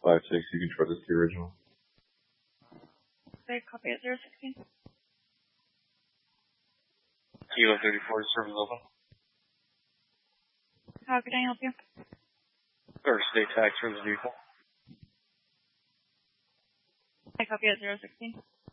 5-6, you can try this to the original. Okay, copy at 016. Kilo 34, service open. How can I help you? First day tax for the vehicle. I copy at 016.